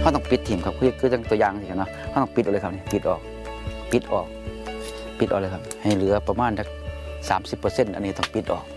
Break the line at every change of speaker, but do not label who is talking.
เขาต้องปิดถิ่มครับคือตัวอย่างสิครับเนาะเขาต้องปิดออกเลยครับนี่ปิดออกเลยครับให้เหลือประมาณสัก30%อันนี้ต้องปิดออก